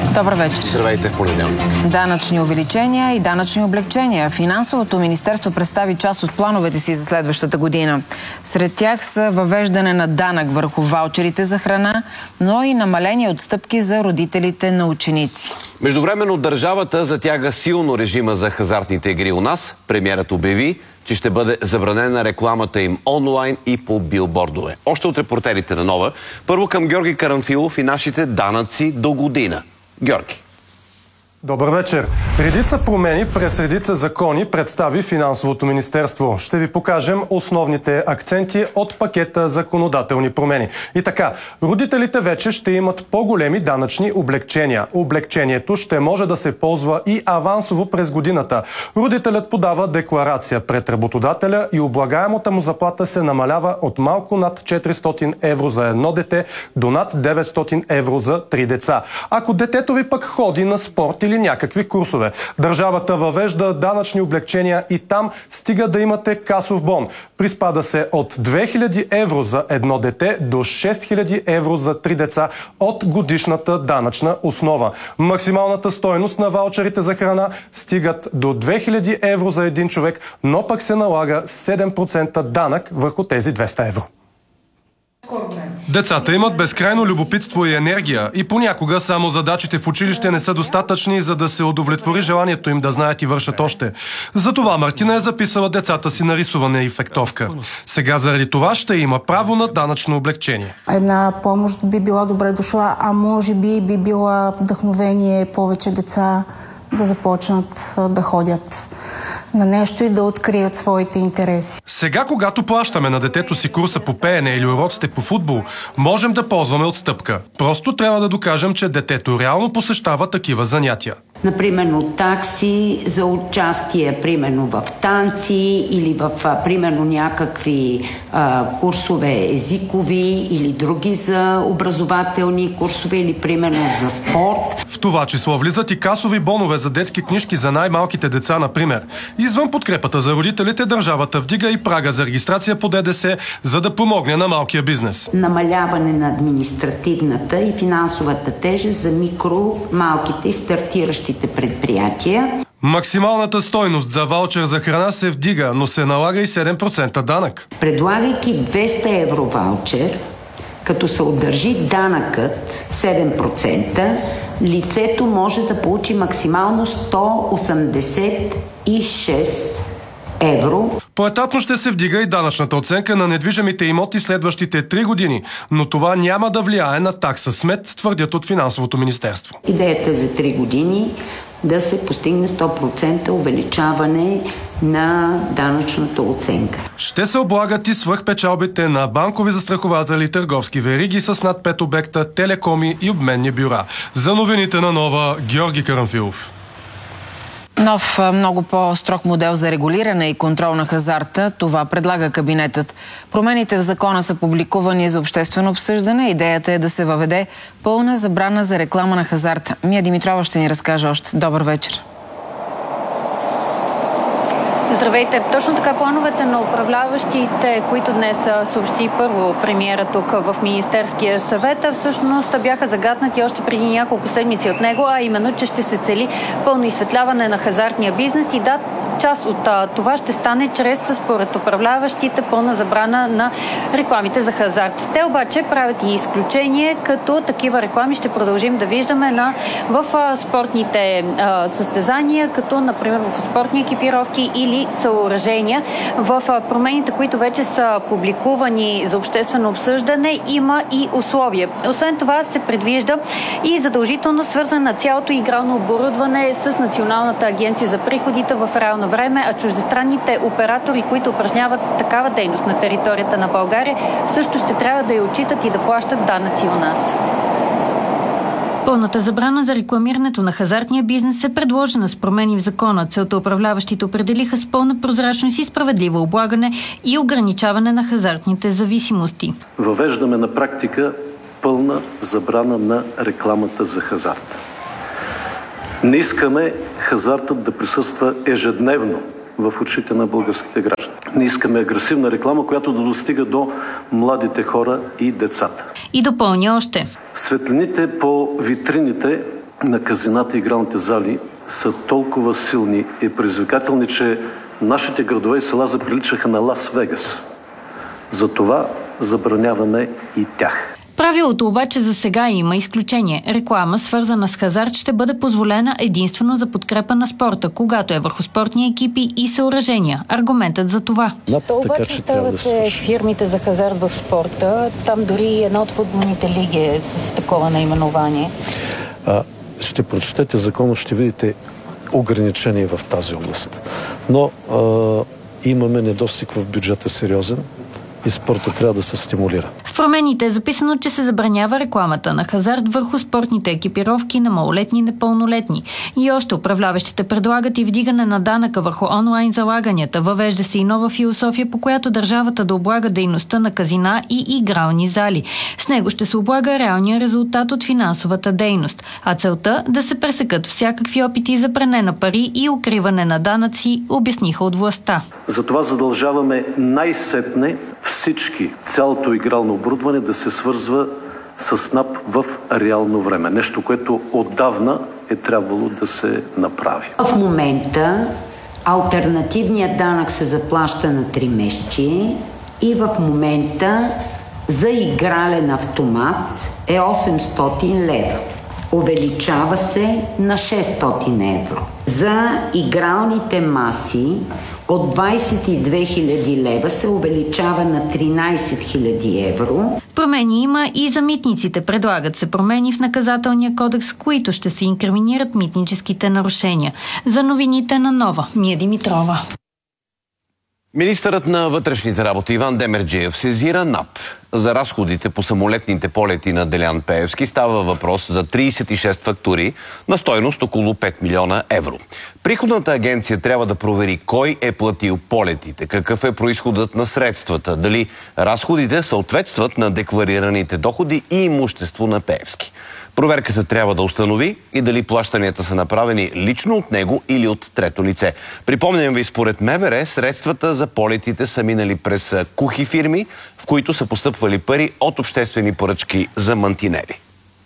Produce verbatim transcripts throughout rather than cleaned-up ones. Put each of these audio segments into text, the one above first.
Добър вечер. Здравейте в понеделник. Данъчни увеличения и данъчни облегчения. Финансовото министерство представи част от плановете си за следващата година. Сред тях са въвеждане на данък върху ваучерите за храна, но и намаление отстъпки за родителите на ученици. Междувременно държавата затяга силно режима за хазартните игри у нас. Премиерът обяви, че ще бъде забранена рекламата им онлайн и по билбордове. Още от репортерите на Нова. Първо към Георги Карамфилов и нашите данъци до година. Георги. Добър вечер. Редица промени през редица закони представи Финансовото министерство. Ще ви покажем основните акценти от пакета законодателни промени. И така, родителите вече ще имат по-големи данъчни облегчения. Облегчението ще може да се ползва и авансово през годината. Родителят подава декларация пред работодателя и облагаемата му заплата се намалява от малко над четиристотин евро за едно дете до над деветстотин евро за три деца. Ако детето ви пък ходи на спорт или някакви курсове, държавата въвежда данъчни облегчения и там стига да имате касов бон. Приспада се от две хиляди евро за едно дете до шест хиляди евро за три деца от годишната данъчна основа. Максималната стойност на ваучерите за храна стигат до две хиляди евро за един човек, но пък се налага седем процента данък върху тези двеста евро. Децата имат безкрайно любопитство и енергия и понякога само задачите в училище не са достатъчни, за да се удовлетвори желанието им да знаят и вършат още. Затова Мартина е записала децата си на рисуване и фехтовка. Сега заради това ще има право на данъчно облегчение. Една помощ би била добре дошла, а може би би била вдъхновение повече деца да започнат да ходят на нещо и да открият своите интереси. Сега, когато плащаме на детето си курса по пеене или уроците по футбол, можем да ползваме отстъпка. Просто трябва да докажем, че детето реално посещава такива занятия. Например, такси за участие, примерно в танци или в, примерно, някакви а, курсове езикови или други за образователни курсове или, примерно, за спорт. В това число влизат и касови бонове за детски книжки за най-малките деца, например. Извън подкрепата за родителите, държавата вдига и прага за регистрация по ДДС, за да помогне на малкия бизнес. Намаляване на административната и финансовата тежест за микро, малките и стартиращи предприятия. Максималната стойност за ваучер за храна се вдига, но се налага и седем процента данък. Предлагайки двеста евро ваучер, като се удържи данъкът седем процента, лицето може да получи максимално сто осемдесет и шест евро. Поетапно ще се вдига и данъчната оценка на недвижимите имоти следващите три години, но това няма да влияе на такса смет, твърдят от Финансовото министерство. Идеята за три години да се постигне сто процента увеличаване на данъчната оценка. Ще се облагат и свръхпечалбите на банкови застрахователи, търговски вериги с над пет обекта, телекоми и обменни бюра. За новините на Нова, Георги Карамфилов. Нов, много по-строг модел за регулиране и контрол на хазарта. Това предлага кабинетът. Промените в закона са публикувани за обществено обсъждане. Идеята е да се въведе пълна забрана за реклама на хазарта. Мия Димитрова ще ни разкаже още. Добър вечер. Здравейте! Точно така, плановете на управляващите, които днес съобщи първо премиера тук в Министерския съвет, всъщност бяха загатнати още преди няколко седмици от него, а именно, че ще се цели пълно изсветляване на хазартния бизнес и да, част от а, това ще стане чрез, според управляващите, пълна забрана на рекламите за хазарт. Те обаче правят и изключение, като такива реклами ще продължим да виждаме на, в а, спортните а, състезания, като например в спортни екипировки или съоръжения. В а, промените, които вече са публикувани за обществено обсъждане, има и условия. Освен това се предвижда и задължително свързане на цялото игрално оборудване с Националната агенция за приходите в реално време, а чуждестранните оператори, които упражняват такава дейност на територията на България, също ще трябва да я отчитат и да плащат данъци у нас. Пълната забрана за рекламирането на хазартния бизнес е предложена с промени в закона. Целта управляващите определиха с пълна прозрачност и справедливо облагане и ограничаване на хазартните зависимости. Въвеждаме на практика пълна забрана на рекламата за хазарт. Не искаме хазартът да присъства ежедневно в очите на българските граждани. Не искаме агресивна реклама, която да достига до младите хора и децата. И допълня още. Светлините по витрините на казината и игралните зали са толкова силни и предизвикателни, че нашите градове и села заприличаха на Лас Вегас. Затова забраняваме и тях. Правилото обаче за сега има изключение. Реклама, свързана с хазарт, ще бъде позволена единствено за подкрепа на спорта, когато е върху спортни екипи и съоръжения. Аргументът за това. То обаче ставате фирмите за хазарт в спорта. Там дори една от футболните лиги е с такова наименование. А, ще прочетете закона, ще видите ограничения в тази област. Но а, имаме недостиг в бюджета сериозен и спорта трябва да се стимулира. В промените е записано, че се забранява рекламата на хазарт върху спортните екипировки на малолетни и непълнолетни. И още управляващите предлагат и вдигане на данъка върху онлайн залаганията. Въвежда се и нова философия, по която държавата да облага дейността на казина и игрални зали. С него ще се облага реалния резултат от финансовата дейност, а целта да се пресекат всякакви опити за пране на пари и укриване на данъци, обясниха от властта. Затова задължаваме най-сетне всички, цялото игрално оборудване да се свързва с НАП в реално време. Нещо, което отдавна е трябвало да се направи. В момента алтернативният данък се заплаща на три месечи и в момента за игрален автомат е осемстотин лева. Увеличава се на шестстотин евро. За игралните маси от двадесет и две хиляди лева се увеличава на тринадесет хиляди евро. Промени има и за митниците. Предлагат се промени в наказателния кодекс, които ще се инкриминират митническите нарушения. За новините на Нова, Мия Димитрова. Министърът на вътрешните работи Иван Демерджиев сезира НАП за разходите по самолетните полети на Делян Пеевски. Става въпрос за тридесет и шест фактури на стойност около пет милиона евро. Приходната агенция трябва да провери кой е платил полетите, какъв е произходът на средствата, дали разходите съответстват на декларираните доходи и имущество на Пеевски. Проверката трябва да установи и дали плащанията са направени лично от него или от трето лице. Припомням ви, според МВР, средствата за полетите са минали през кухи фирми, в които са постъпвали пари от обществени поръчки за мантинели.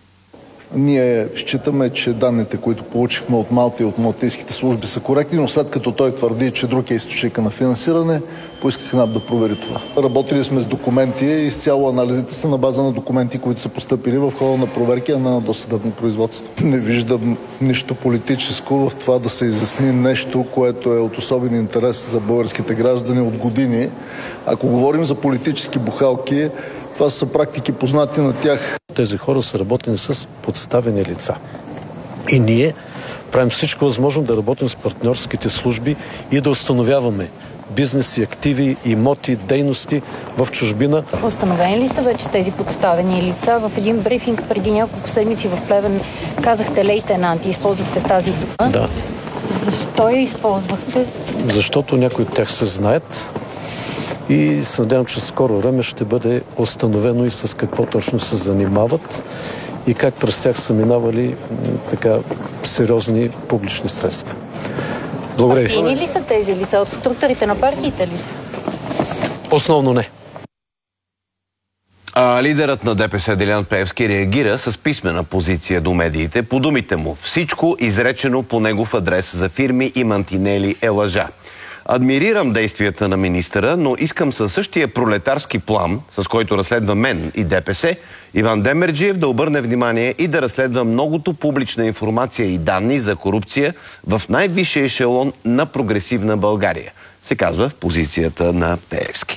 Ние считаме, че данните, които получихме от Малта и от малтийските служби, са коректни, но след като той твърди, че друг е източника на финансиране, поисках НАП да провери това. Работили сме с документи и изцяло анализите са на база на документи, които са постъпили в хода на проверки, а не на досъдебно производство. Не виждам нищо политическо в това да се изясни нещо, което е от особен интерес за българските граждани от години. Ако говорим за политически бухалки, това са практики познати на тях. Тези хора са работени с подставени лица. И ние правим всичко възможно да работим с партньорските служби и да установяваме бизнеси, активи, имоти, дейности в чужбина. Установени ли са вече тези подставени лица? В един брифинг преди няколко седмици в Плевен казахте лейтенант и използвахте тази дума. Да. Защо я използвахте? Защото някои от тях се знаят и се надявам, че в скоро време ще бъде установено и с какво точно се занимават и как през тях са минавали така сериозни публични средства. Благодаря. Партийни ли са тези лица? От структурите на партиите ли са? Основно не. А, лидерът на ДПС Делян Пеевски реагира с писмена позиция до медиите. По думите му, всичко изречено по негов адрес за фирми и мантинели е лъжа. Адмирирам действията на министъра, но искам със същия пролетарски план, с който разследва мен и ДПС, Иван Демерджиев да обърне внимание и да разследва многото публична информация и данни за корупция в най-висшия ешелон на прогресивна България, се казва в позицията на Пеевски.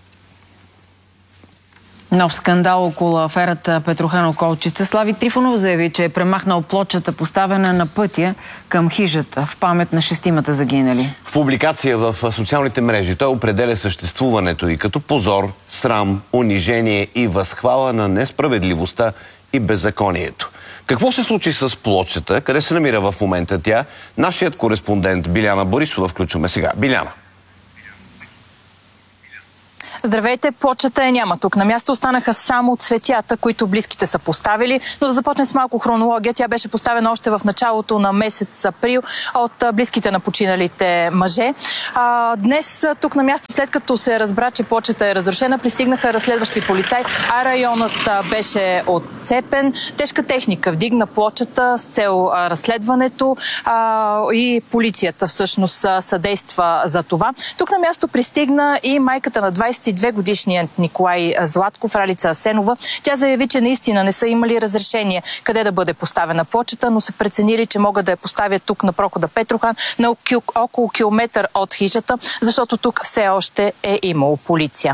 Нов скандал около аферата Петрохан-Околчица. Слави Трифонов заяви, че е премахнал плочата, поставена на пътя към хижата в памет на шестимата загинали. В публикация в социалните мрежи той определя съществуването и като позор, срам, унижение и възхвала на несправедливостта и беззаконието. Какво се случи с плочата? Къде се намира в момента тя? Нашият кореспондент Биляна Борисова включваме сега. Биляна. Здравейте, плочата я няма тук. На място останаха само цветята, които близките са поставили. Но да започнем с малко хронология. Тя беше поставена още в началото на месец април от близките на починалите мъже. А, днес тук на място, след като се разбра, че плочата е разрушена, пристигнаха разследващи полицаи, а районът беше отцепен. Тежка техника вдигна плочата с цел а, разследването а, и полицията всъщност съдейства за това. Тук на място пристигна и майката на двадесет и две годишният Николай Златков, Ралица Асенова. Тя заяви, че наистина не са имали разрешение къде да бъде поставена плочата, но са преценили, че могат да я поставят тук на прохода Петрохан, на около километър от хижата, защото тук все още е имало полиция.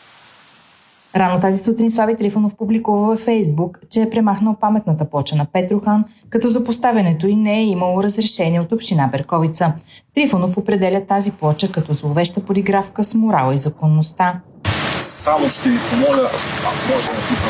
Рано тази сутрин Слави Трифонов публикува във Фейсбук, че е премахнал паметната плоча на Петрохан, като за поставянето й не е имало разрешение от община Берковица. Трифонов определя тази плоча като зловеща подигравка с морала и законността. Само ще ви помоля, може да написам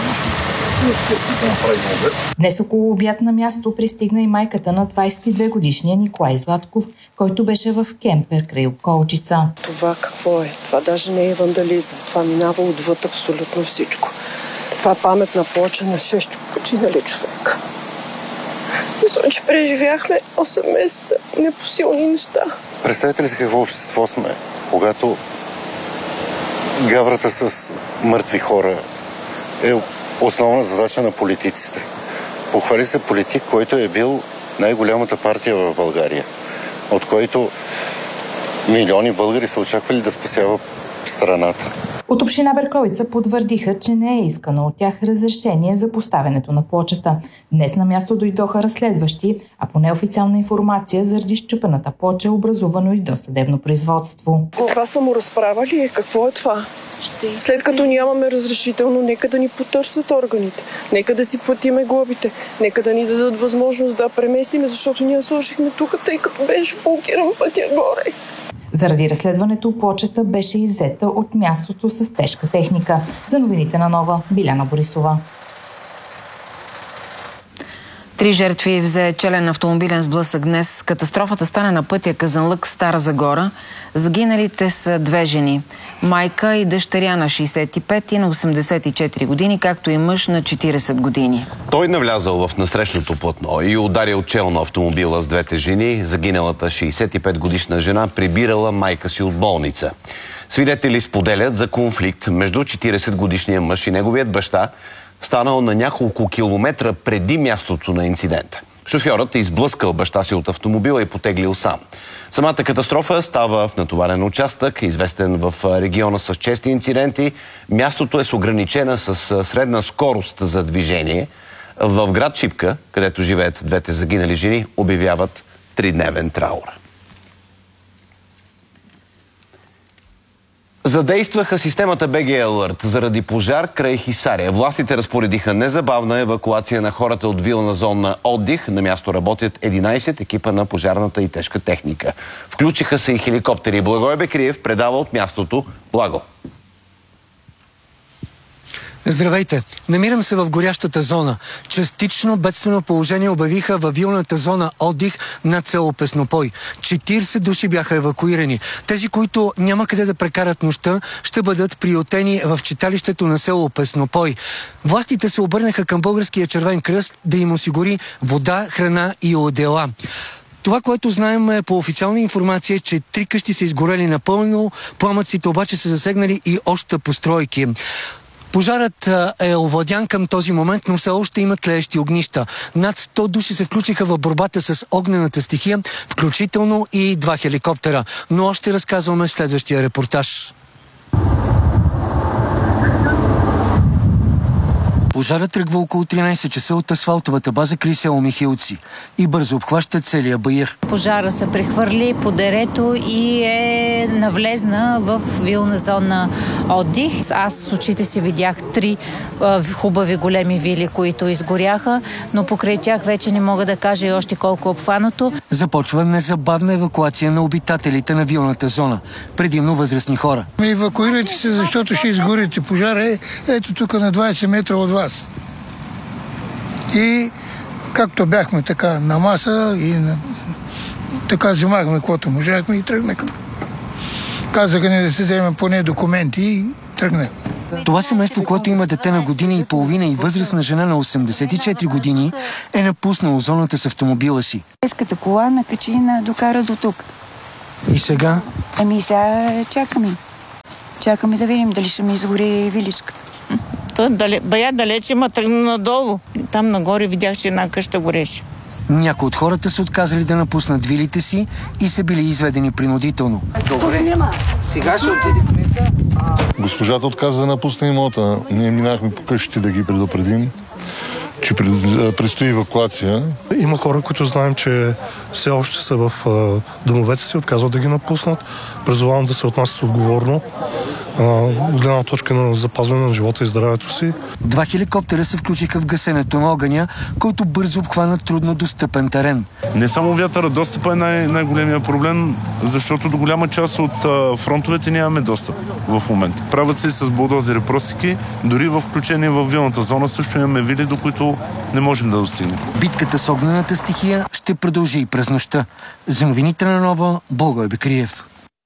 нещо. Днес около обяд на място пристигна и майката на двадесет и две годишния Николай Златков, който беше в кемпер край Околчица. Това какво е? Това даже не е вандализъм. Това минава отвъд абсолютно всичко. Това е паметна плоча на шест починали човека. Мисля, че преживяхме осем месеца непосилни неща. Представете ли си какво общество сме, когато гаврата с мъртви хора е основна задача на политиците. Похвали се политик, който е бил най-голямата партия в България, от който милиони българи са очаквали да спасява страната. От община Берковица потвърдиха, че не е искано от тях разрешение за поставянето на плочата. Днес на място дойдоха разследващи, а по неофициална информация заради счупената плоча е образувано и досъдебно производство. Кога са му разправили? Какво е това? След като нямаме разрешително, нека да ни потърсят органите. Нека да си платиме глобите. Нека да ни дадат възможност да преместиме, защото ние сложихме тук, тъй като беше блокиран пътя горе. Заради разследването плочата беше иззета от мястото с тежка техника. За новините на Нова, Биляна Борисова. Три жертви взе челен автомобилен сблъсък днес. Катастрофата стана на пътя Казанлък, Стара Загора. Загиналите са две жени. Майка и дъщеря на шейсет и пет и на осемдесет и четири години, както и мъж на четиридесет години. Той навлязал в насрещното платно и ударил челно автомобила с двете жени. Загиналата шейсет и пет годишна жена прибирала майка си от болница. Свидетели споделят за конфликт между четиридесет годишния мъж и неговият баща, станал на няколко километра преди мястото на инцидента. Шофьорът е изблъскал баща си от автомобила и потеглил сам. Самата катастрофа става в натоварен участък, известен в региона с чести инциденти. Мястото е с ограничена с средна скорост за движение. В град Шипка, където живеят двете загинали жени, обявяват тридневен траур. Задействаха системата Б Г Alert заради пожар край Хисария. Властите разпоредиха незабавна евакуация на хората от вилна зона отдих. На място работят единадесет екипа на пожарната и тежка техника. Включиха се и хеликоптери. Благой Бекриев предава от мястото. Благо. Здравейте! Намирам се в горящата зона. Частично бедствено положение обявиха във вилната зона отдих над село Песнопой. четиридесет души бяха евакуирани. Тези, които няма къде да прекарат нощта, ще бъдат приютени в читалището на село Песнопой. Властите се обърнаха към Българския червен кръст да им осигури вода, храна и одеяла. Това, което знаем е по официална информация, че три къщи са изгорели напълно, пламъците обаче са засегнали и още постройки. Пожарът е овладян към този момент, но все още има тлеещи огнища. Над сто души се включиха в борбата с огнената стихия, включително и два хеликоптера. Но още разказваме в следващия репортаж. Пожарът тръгва около тринадесет часа от асфалтовата база край село Михилци и бързо обхваща целия баир. Пожара се прехвърли по дерето и е навлезна в вилна зона отдих. Аз с очите си видях три а, хубави големи вили, които изгоряха, но покрай тях вече не мога да кажа и още колко обхванато. Започва незабавна евакуация на обитателите на вилната зона, предимно възрастни хора. Евакуирайте се, защото ще изгорите. Пожара е ето тук на двадесет метра от вас. И както бяхме така на маса и на... така взимахме каквото можахме и тръгнахме. Казаха ни да се вземем поне документи тръгне. Това семейство, което има дете на година и половина и възрастна жена на осемдесет и четири години, е напуснало зоната с автомобила си. Еската кола накачи и на докара до тук. И сега? Ами сега чакаме. Чакаме да видим дали ще ми изгори виличка. Бая далече, ма тръгна надолу. Там нагоре видях, че една къща гореше. Някои от хората са отказали да напуснат вилите си и са били изведени принудително. Добре, сега ще отиде кмета. Госпожата отказа да напусне имота. Ние минахме по къщите да ги предупредим, че предстои евакуация. Има хора, които знаем, че все още са в домовете си, отказват да ги напуснат. Призовавам да се отнасят отговорно от гледна точка на запазване на живота и здравето си. Два хеликоптера се включиха в гасенето на огъня, който бързо обхвана трудно достъпен терен. Не само вятъра, достъпа е най- най-големия проблем, защото до голяма част от а, фронтовете нямаме достъп в момента. Правят се с булдозери просеки, дори в включение в вилната зона също имаме вили, до които не можем да достигнем. Битката с огнената стихия ще продължи и през нощта. За новините на Нова, Благой Бекриев.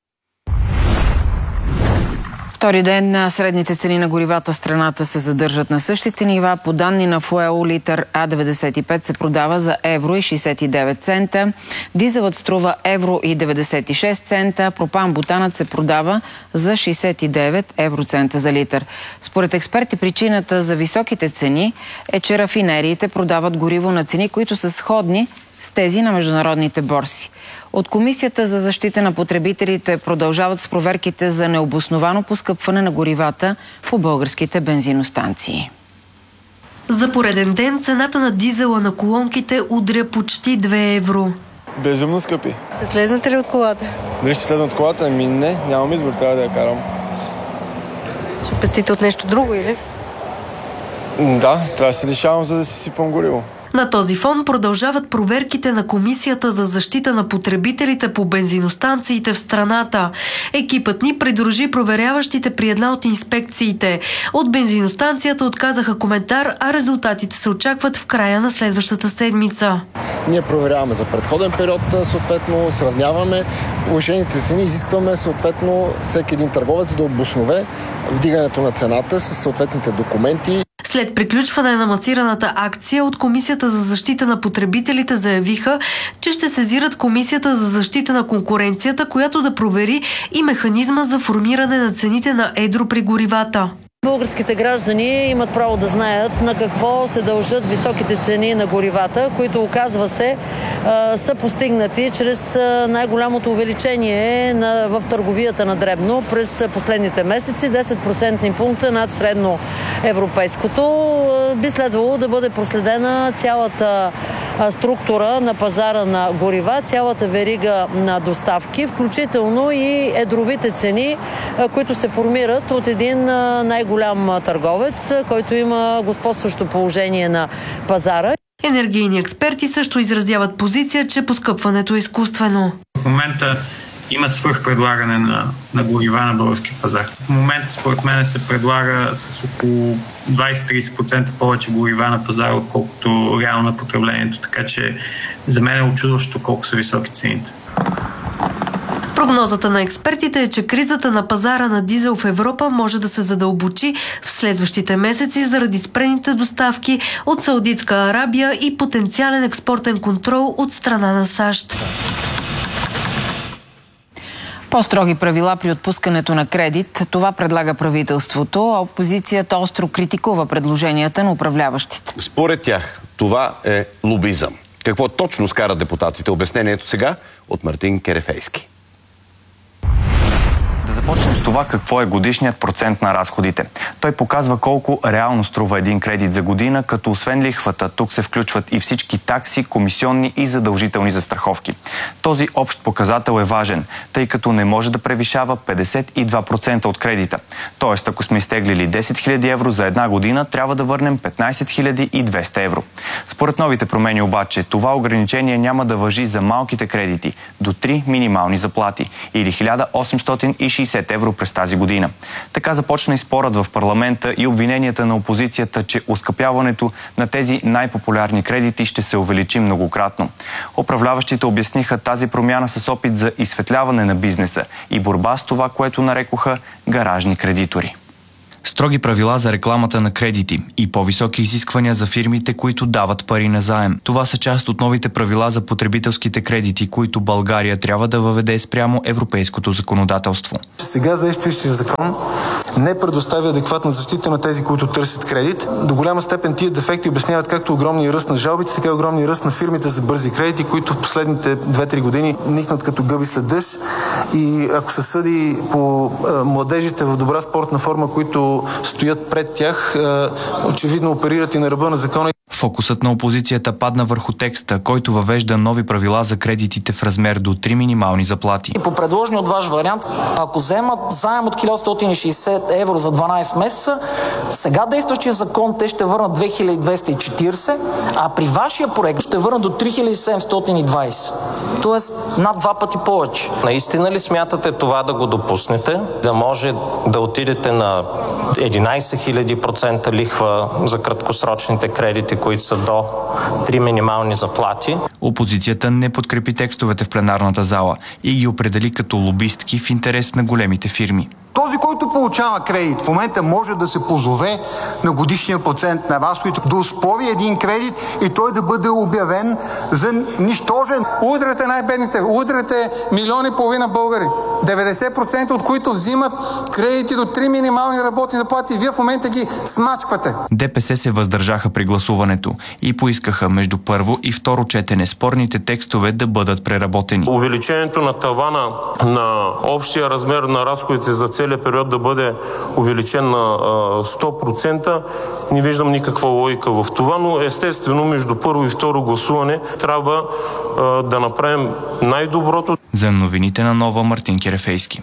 Втори ден на средните цени на горивата в страната се задържат на същите нива. По данни на Фуел, литър А деветдесет и пет се продава за евро и шейсет и девет цента. Дизелът струва евро и деветдесет и шест цента. Пропан-бутанът се продава за шейсет и девет евроцента за литър. Според експерти, причината за високите цени е, че рафинериите продават гориво на цени, които са сходни с тези на международните борси. От Комисията за защита на потребителите продължават с проверките за необосновано поскъпване на горивата по българските бензиностанции. За пореден ден цената на дизела на колонките удря почти две евро. Безумно скъпи. Слезнете ли от колата? Дали ще слезна от колата? Ами не, нямам избор, трябва да я карам. Ще пестите от нещо друго, или? Да, трябва да се лишавам, за да си сипам гориво. На този фон продължават проверките на Комисията за защита на потребителите по бензиностанциите в страната. Екипът ни придружи проверяващите при една от инспекциите. От бензиностанцията отказаха коментар, а резултатите се очакват в края на следващата седмица. Ние проверяваме за предходен период, съответно сравняваме повишените цени, изискваме съответно всеки един търговец да обоснове вдигането на цената с съответните документи. След приключване на масираната акция от Комисията за защита на потребителите заявиха, че ще сезират Комисията за защита на конкуренцията, която да провери и механизма за формиране на цените на едро при горивата. Българските граждани имат право да знаят на какво се дължат високите цени на горивата, които, оказва се, са постигнати чрез най-голямото увеличение на, в търговията на дребно през последните месеци, десет процентни пункта над средно европейското. Би следвало да бъде проследена цялата структура на пазара на горива, цялата верига на доставки, включително и едровите цени, които се формират от един най-голям голям търговец, който има господстващо положение на пазара. Енергийни експерти също изразяват позиция, че поскъпването е изкуствено. В момента има свръхпредлагане на, на горива на български пазар. В момента, според мен, се предлага с около двайсет до трийсет процента повече горива на пазара, отколкото реално на потреблението. Така че за мен е учудващо колко са високи цените. Прогнозата на експертите е, че кризата на пазара на дизел в Европа може да се задълбочи в следващите месеци заради спрените доставки от Саудитска Арабия и потенциален експортен контрол от страна на САЩ. По-строги правила при отпускането на кредит, това предлага правителството, а опозицията остро критикува предложенията на управляващите. Според тях това е лобизъм. Какво точно скарат депутатите? Обяснението сега от Мартин Керефейски. Да започнем с това какво е годишният процент на разходите. Той показва колко реално струва един кредит за година, като освен лихвата, тук се включват и всички такси, комисионни и задължителни застраховки. Този общ показател е важен, тъй като не може да превишава петдесет и два процента от кредита. Тоест, ако сме изтеглили десет хиляди евро за една година, трябва да върнем петнайсет хиляди и двеста евро. Според новите промени обаче, това ограничение няма да важи за малките кредити до три минимални заплати или хиляда осемстотин и шейсет евро през тази година. Така започна и спорът в парламента и обвиненията на опозицията, че оскъпяването на тези най-популярни кредити ще се увеличи многократно. Управляващите обясниха тази промяна с опит за изсветляване на бизнеса и борба с това, което нарекоха гаражни кредитори. Строги правила за рекламата на кредити и по-високи изисквания за фирмите, които дават пари на заем. Това са част от новите правила за потребителските кредити, които България трябва да въведе спрямо европейското законодателство. Сега действащия закон не предоставя адекватна защита на тези, които търсят кредит. До голяма степен тия дефекти обясняват както огромния ръст на жалбите, така и огромния ръст на фирмите за бързи кредити, които в последните две-три години никнат като гъби след дъжд. И ако се съди по а, младежите в добра спортна форма, които стоят пред тях, а, очевидно оперират и на ръба на закона. Фокусът на опозицията падна върху текста, който въвежда нови правила за кредитите в размер до три минимални заплати. По предложен от ваш вариант, ако вземат заем от хиляда стотин и шейсет евро за дванайсет месеца, сега действащия закон те ще върнат две хиляди двеста и четирийсет, а при вашия проект ще върнат до три хиляди седемстотин и двайсет. Тоест над два пъти повече. Наистина ли смятате това да го допуснете? Да може да отидете на единайсет хиляди процента лихва за краткосрочните кредити, които са до три минимални заплати? Опозицията не подкрепи текстовете в пленарната зала и ги определи като лобистки в интерес на големите фирми. Този, който получава кредит, в момента може да се позове на годишния процент на разходите, да оспори един кредит и той да бъде обявен за нищожен. Удряте най-бедните, удряте милиони и половина българи, деветдесет процента от които взимат кредити до три минимални работни заплати и вие в момента ги смачквате. ДПС се въздържаха при гласуването и поискаха между първо и второ четене спорните текстове да бъдат преработени. Увеличението на тавана на общия размер на разходите за целият период да бъде увеличен на сто процента. Не виждам никаква логика в това, но естествено между първо и второ гласуване трябва да направим най-доброто. За новините на Нова, Мартин Кирефейски.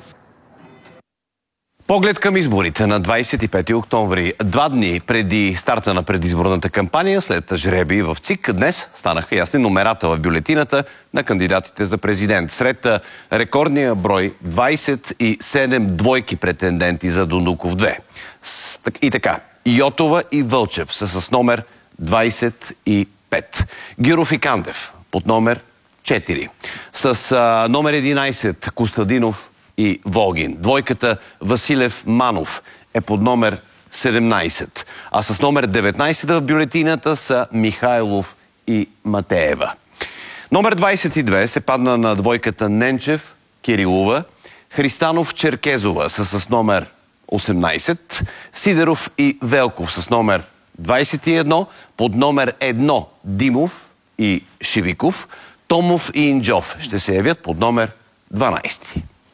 Поглед към изборите на двайсет и пети октомври. Два дни преди старта на предизборната кампания, след жребий в ЦИК, днес станаха ясни номерата в бюлетината на кандидатите за президент. Сред рекордния брой двайсет и седем двойки претенденти за Дондуков две. И така, Йотова и Вълчев са с номер двайсет и пет. Гиров и Кандев под номер четири. С а, номер единайсет Костадинов и Волгин. Двойката Василев-Манов е под номер седемнайсет. А с номер деветнайсет в бюлетината са Михайлов и Матеева. Номер двайсет и две се падна на двойката Ненчев-Кирилова. Христанов-Черкезова са с номер осемнайсет. Сидеров и Велков с номер двайсет и едно. Под номер едно Димов и Шивиков. Томов и Инджов ще се явят под номер дванайсет.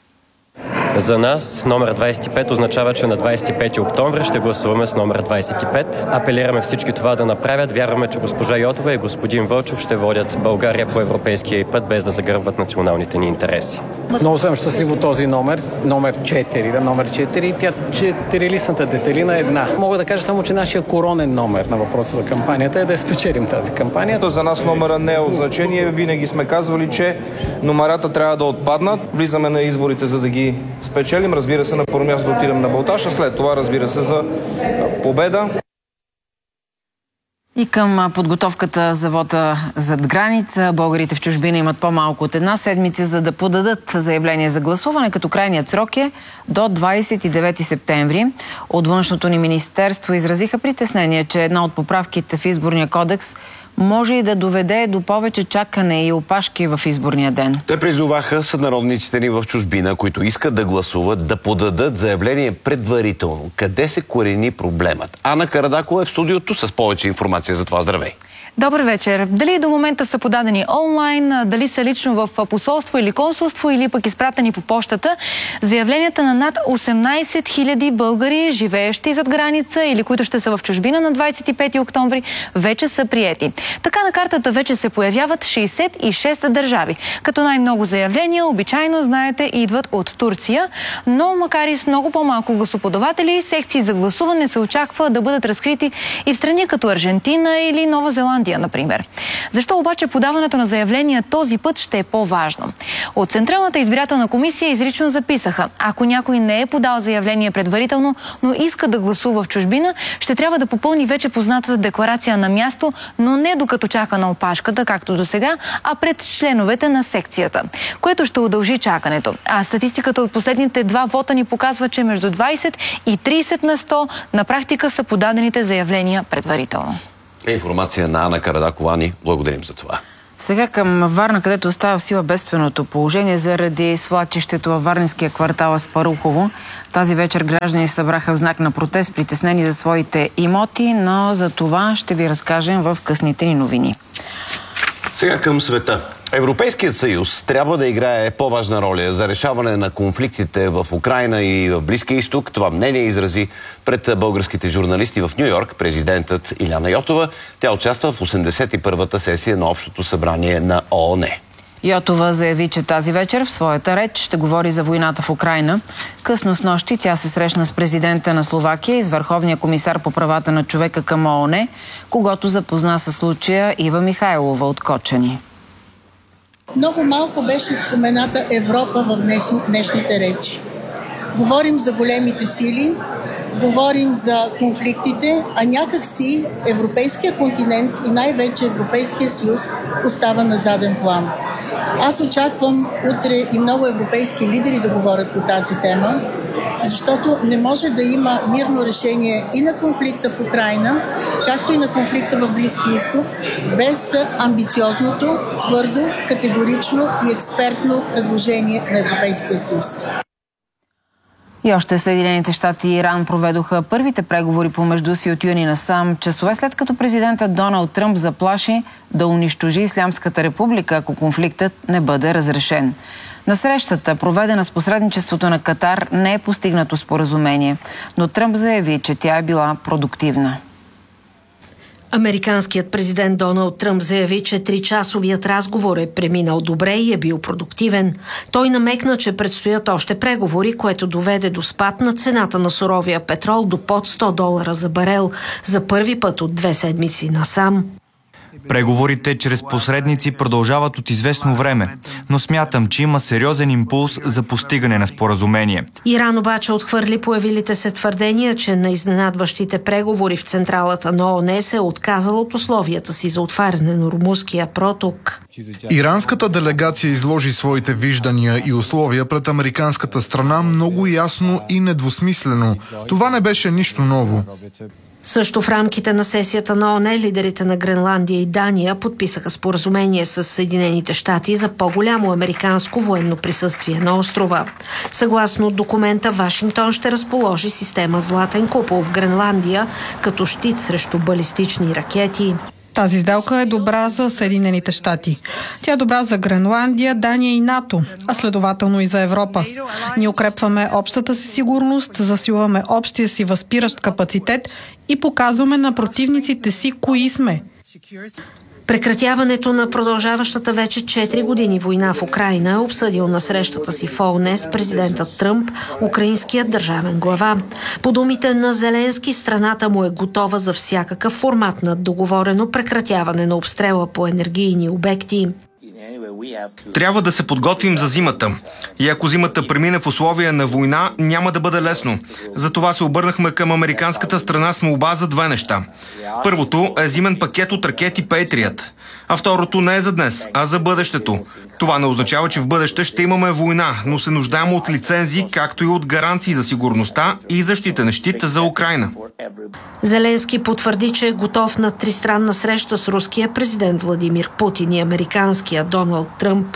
За нас номер двайсет и пет означава, че на двайсет и пети октомври ще гласуваме с номер двайсет и пет. Апелираме всички това да направят. Вярваме, че госпожа Йотова и господин Вълчев ще водят България по европейския път, без да загърбват националните ни интереси. Много съм щастлив от този номер, номер четири, да, номер четири. Тя четирилистната детелина е една. Мога да кажа само, че нашия коронен номер на въпроса за кампанията е да я спечелим тази кампания. За нас номера не е от значение. Винаги сме казвали, че номерата трябва да отпаднат. Влизаме на изборите, за да ги спечелим. Разбира се, на първо място да отидем на балтаж, а след това, разбира се, за победа. И към подготовката за вота зад граница, българите в чужбина имат по-малко от една седмица, за да подадат заявление за гласуване, като крайният срок е до двайсет и девети септември. От Външното ни министерство изразиха притеснение, че една от поправките в изборния кодекс може и да доведе до повече чакане и опашки в изборния ден. Те призоваха сънародниците ни в чужбина, които искат да гласуват, да подадат заявление предварително. Къде се корени проблемът? Ана Карадакова е в студиото с повече информация за това. Здравей! Добър вечер. Дали до момента са подадени онлайн, дали са лично в посолство или консулство, или пък изпратени по почтата, заявленията на над осемнайсет хиляди българи, живеещи зад граница или които ще са в чужбина на двайсет и пети октомври, вече са приети. Така на картата вече се появяват шейсет и шест държави. Като най-много заявления, обичайно, знаете, идват от Турция, но макар и с много по-малко гласоподаватели, секции за гласуване се очаква да бъдат разкрити и в страни като Аржентина или Нова Зеландия, например. Защо обаче подаването на заявления този път ще е по-важно? От Централната избирателна комисия изрично записаха, ако някой не е подал заявление предварително, но иска да гласува в чужбина, ще трябва да попълни вече познатата декларация на място, но не докато чака на опашката, както до сега, а пред членовете на секцията, което ще удължи чакането. А статистиката от последните два вота ни показва, че между двайсет и трийсет на сто на практика са подадените заявления предварително. Информация на Ана Карадаковани. Благодарим за това. Сега към Варна, където остава в сила бедственото положение заради свлачището във варненския квартал Аспарухово. Тази вечер граждани се събраха в знак на протест, притеснени за своите имоти, но за това ще ви разкажем в късните ни новини. Сега към света. Европейският съюз трябва да играе по-важна роля за решаване на конфликтите в Украйна и в Близкия изток. Това мнение изрази пред българските журналисти в Ню Йорк президентът Иляна Йотова. Тя участва в осемдесет и първата сесия на Общото събрание на ООН. Йотова заяви, че тази вечер в своята реч ще говори за войната в Украйна. Късно снощи тя се срещна с президента на Словакия и с Върховния комисар по правата на човека към ООН, когото запозна със случая Ива Михайлова от Кочани. Много малко беше спомената Европа в днешните речи. Говорим за големите сили, говорим за конфликтите, а някак си Европейския континент и най-вече Европейския съюз остава на заден план. Аз очаквам утре и много европейски лидери да говорят по тази тема, защото не може да има мирно решение и на конфликта в Украйна, както и на конфликта в Близкия изток, без амбициозното, твърдо, категорично и експертно предложение на Европейския съюз. И още Съединените щати и Иран проведоха първите преговори помежду си от юни насам, часове след като президентът Доналд Тръмп заплаши да унищожи Ислямската република, ако конфликтът не бъде разрешен. На срещата, проведена с посредничеството на Катар, не е постигнато споразумение, но Тръмп заяви, че тя е била продуктивна. Американският президент Доналд Тръмп заяви, че тричасовият разговор е преминал добре и е бил продуктивен. Той намекна, че предстоят още преговори, което доведе до спад на цената на суровия петрол до под сто долара за барел за първи път от две седмици насам. Преговорите чрез посредници продължават от известно време, но смятам, че има сериозен импулс за постигане на споразумение. Иран обаче отхвърли появилите се твърдения, че на изненадващите преговори в централата на ООН се е отказал от условията си за отваряне на Ормузския проток. Иранската делегация изложи своите виждания и условия пред американската страна много ясно и недвусмислено. Това не беше нищо ново. Също в рамките на сесията на ООН лидерите на Гренландия и Дания подписаха споразумение с Съединените щати за по-голямо американско военно присъствие на острова. Съгласно документа, Вашингтон ще разположи система Златен купол в Гренландия като щит срещу балистични ракети. Тази сделка е добра за Съединените щати. Тя е добра за Гренландия, Дания и НАТО, а следователно и за Европа. Ние укрепваме общата си сигурност, засилваме общия си възпиращ капацитет и показваме на противниците си кои сме. Прекратяването на продължаващата вече четири години война в Украйна е обсъдил на срещата си в ООН с президентът Тръмп, украинският държавен глава. По думите на Зеленски, страната му е готова за всякакъв формат на договорено прекратяване на обстрела по енергийни обекти. Трябва да се подготвим за зимата. И ако зимата премине в условия на война, няма да бъде лесно. Затова се обърнахме към американската страна с молба за две неща. Първото е зимен пакет от ракети Patriot. А второто не е за днес, а за бъдещето. Това не означава, че в бъдеще ще имаме война, но се нуждаем от лицензии, както и от гаранции за сигурността и защитен щит за Украйна. Зеленски потвърди, че е готов на тристранна среща с руския президент Владимир Путин и американския Доналд Тръмп.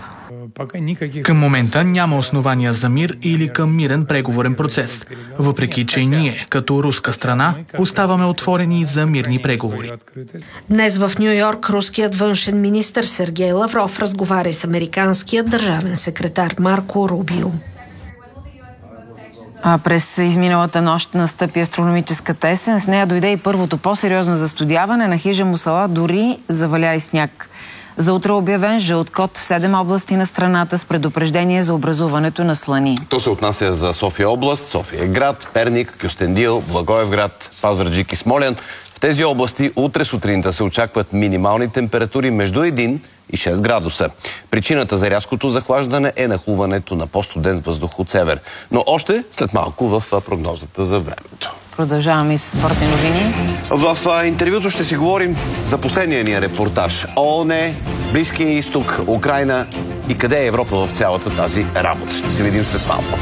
Към момента няма основания за мир или към мирен преговорен процес, въпреки че ние, като руска страна, оставаме отворени за мирни преговори. Днес в Ню Йорк руският външен министър Сергей Лавров разговаря с американският държавен секретар Марко Рубио. А през изминалата нощ настъпи астрономическата есен. С нея дойде и първото по-сериозно застудяване. На хижа Мусала дори заваля и сняг. За утре обявен жълт код в седем области на страната с предупреждение за образуването на слани. То се отнася за София област, София град, Перник, Кюстендил, Благоевград, Пазарджик и Смолян. В тези области утре сутринта се очакват минимални температури между един и шест градуса. Причината за рязкото захлаждане е нахлуването на по-студен въздух от север. Но още след малко в прогнозата за времето. Продължаваме и с спортни новини. В а, интервюто ще си говорим за последния ни репортаж. ООН, Близкия изток, Украйна и къде е Европа в цялата тази работа. Ще се видим след малко.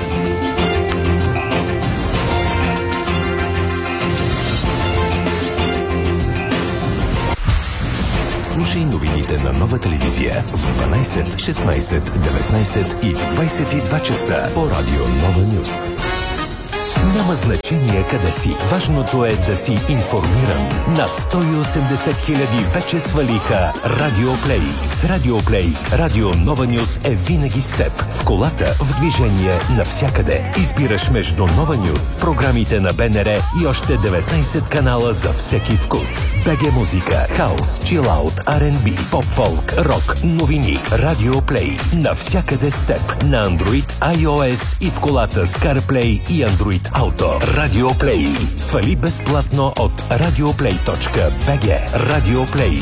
Слушай новините на Нова телевизия в дванайсет, шестнайсет, деветнайсет и в двайсет и два часа по радио Нова Нюс. Няма значение къде си. Важното е да си информиран. Над сто и осемдесет хиляди вече свалиха Радиоплей. С Радиоплей Радио Нова Нюс е винаги с теб. В колата, в движение, навсякъде. Избираш между Нова Нюс, програмите на БНР и още деветнайсет канала за всеки вкус. БГ музика, хаус, чилаут, Ар енд Би, поп-фолк, рок, новини. Радиоплей. Навсякъде с теб. На Android, iOS и в колата с CarPlay и Android Auto. Радиоплей. Свали безплатно от радиоплей точка би джи. Радиоплей.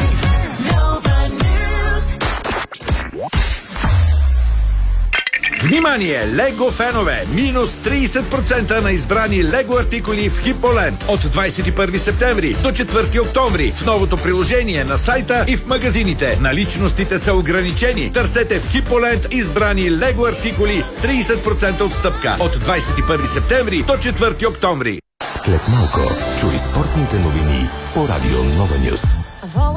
Внимание, Лего фенове! Минус трийсет процента на избрани Лего артикули в Хиполенд от двайсет и първи септември до четвърти октомври в новото приложение на сайта и в магазините. Наличностите са ограничени. Търсете в Хиполенд избрани Лего артикули с трийсет процента отстъпка от двайсет и първи септември до четвърти октомври. След малко чуй спортните новини по радио Нова Нюс.